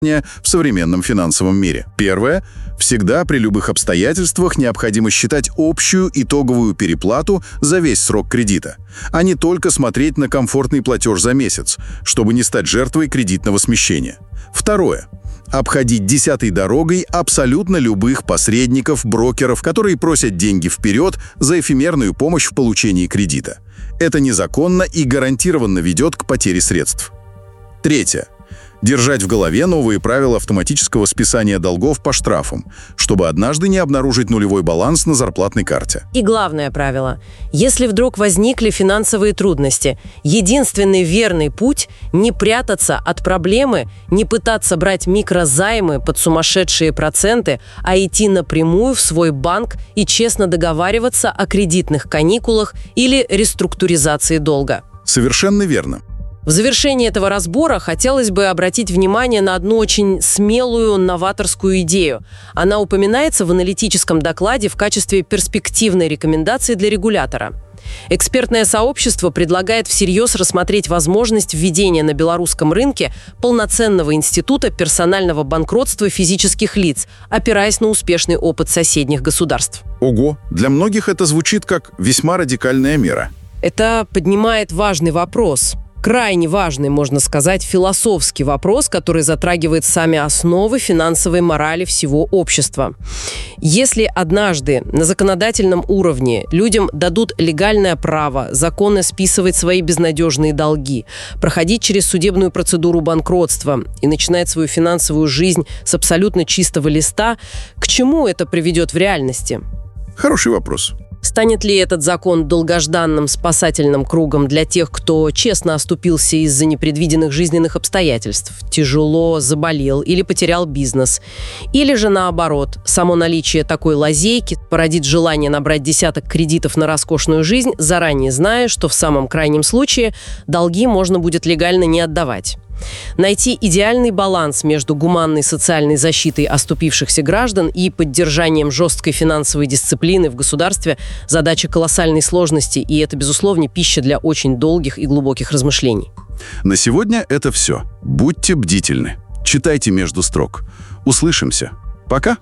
в современном финансовом мире. Первое. Всегда при любых обстоятельствах необходимо считать общую итоговую переплату за весь срок кредита, а не только смотреть на комфортный платеж за месяц, чтобы не стать жертвой кредитного смещения. Второе. Обходить десятой дорогой абсолютно любых посредников, брокеров, которые просят деньги вперед за эфемерную помощь в получении кредита. Это незаконно и гарантированно ведет к потере средств. Третье. Держать в голове новые правила автоматического списания долгов по штрафам, чтобы однажды не обнаружить нулевой баланс на зарплатной карте. И главное правило. Если вдруг возникли финансовые трудности, единственный верный путь – не прятаться от проблемы, не пытаться брать микрозаймы под сумасшедшие проценты, а идти напрямую в свой банк и честно договариваться о кредитных каникулах или реструктуризации долга. Совершенно верно. В завершении этого разбора хотелось бы обратить внимание на одну очень смелую новаторскую идею. Она упоминается в аналитическом докладе в качестве перспективной рекомендации для регулятора. Экспертное сообщество предлагает всерьез рассмотреть возможность введения на белорусском рынке полноценного института персонального банкротства физических лиц, опираясь на успешный опыт соседних государств. Ого! Для многих это звучит как весьма радикальная мера. Это поднимает важный вопрос. Крайне важный, можно сказать, философский вопрос, который затрагивает сами основы финансовой морали всего общества. Если однажды на законодательном уровне людям дадут легальное право законно списывать свои безнадежные долги, проходить через судебную процедуру банкротства и начинать свою финансовую жизнь с абсолютно чистого листа, к чему это приведет в реальности? Хороший вопрос. Станет ли этот закон долгожданным спасательным кругом для тех, кто честно оступился из-за непредвиденных жизненных обстоятельств, тяжело заболел или потерял бизнес? Или же наоборот, само наличие такой лазейки породит желание набрать десяток кредитов на роскошную жизнь, заранее зная, что в самом крайнем случае долги можно будет легально не отдавать? Найти идеальный баланс между гуманной социальной защитой оступившихся граждан и поддержанием жесткой финансовой дисциплины в государстве – задача колоссальной сложности, и это, безусловно, пища для очень долгих и глубоких размышлений. На сегодня это все. Будьте бдительны. Читайте между строк. Услышимся. Пока.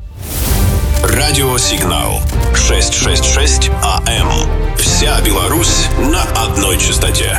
Радиосигнал 666 АМ. Вся Беларусь на одной частоте.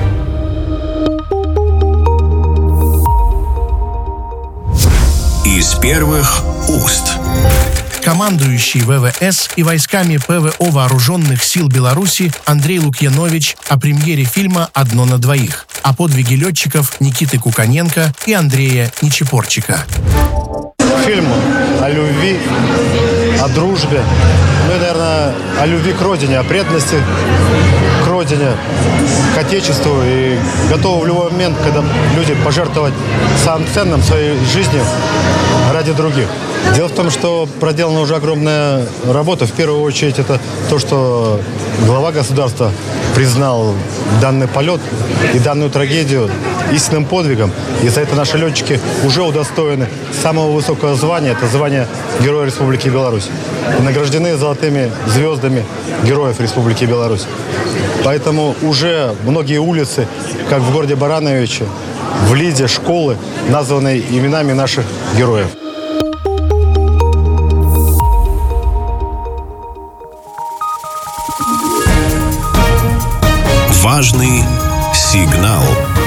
Из первых уст. Командующий ВВС и войсками ПВО Вооруженных сил Беларуси Андрей Лукьянович о премьере фильма «Одно на двоих», о подвиге летчиков Никиты Куканенко и Андрея Нечепорчика. Фильм о любви, о дружбе, ну и, наверное, о любви к родине, о преданности к родине, к отечеству, и готовы в любой момент, когда люди пожертвовать самым ценным своей жизнью ради других. Дело в том, что проделана уже огромная работа. В первую очередь это то, что глава государства признал данный полет и данную трагедию истинным подвигом. И за это наши летчики уже удостоены самого высокого звания. Это звание Героя Республики Беларусь. И награждены золотыми звездами Героев Республики Беларусь. Поэтому уже многие улицы, как в городе Барановиче, в Лиде, школы, названы именами наших героев. Важный сигнал.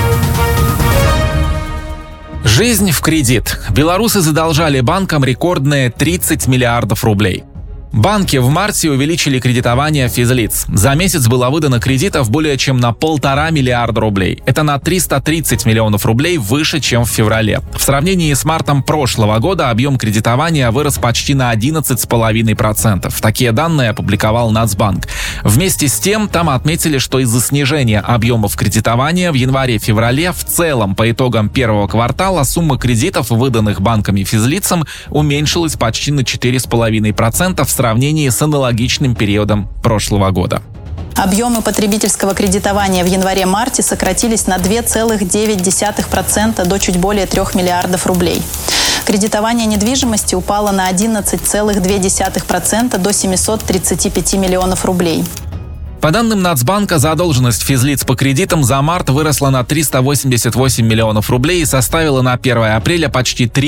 Жизнь в кредит. Белорусы задолжали банкам рекордные 30 миллиардов рублей. Банки в марте увеличили кредитование физлиц. За месяц было выдано кредитов более чем на 1,5 миллиарда рублей. Это на 330 миллионов рублей выше, чем в феврале. В сравнении с мартом прошлого года объем кредитования вырос почти на 11,5%. Такие данные опубликовал Нацбанк. Вместе с тем, там отметили, что из-за снижения объемов кредитования в январе-феврале в целом по итогам первого квартала сумма кредитов, выданных банками физлицам, уменьшилась почти на 4,5% в сравнении с аналогичным периодом прошлого года. Объемы потребительского кредитования в январе-марте сократились на 2,9% до чуть более 3 миллиардов рублей. Кредитование недвижимости упало на 11,2% до 735 миллионов рублей. По данным Нацбанка, задолженность физлиц по кредитам за март выросла на 388 миллионов рублей и составила на 1 апреля почти 3